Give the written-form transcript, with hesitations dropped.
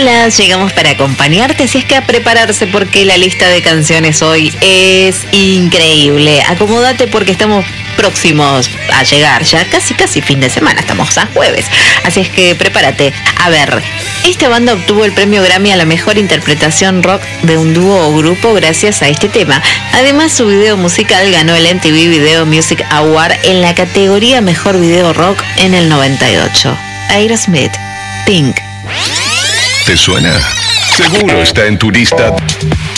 Hola, llegamos para acompañarte, así es que a prepararse porque la lista de canciones hoy es increíble. Acomódate porque estamos próximos a llegar, ya casi fin de semana, estamos a jueves, así es que prepárate. A ver, esta banda obtuvo el premio Grammy a la mejor interpretación rock de un dúo o grupo gracias a este tema. Además, su video musical ganó el MTV Video Music Award en la categoría Mejor Video Rock en el 98. Aerosmith, Pink. ¿Te suena? Seguro está en tu lista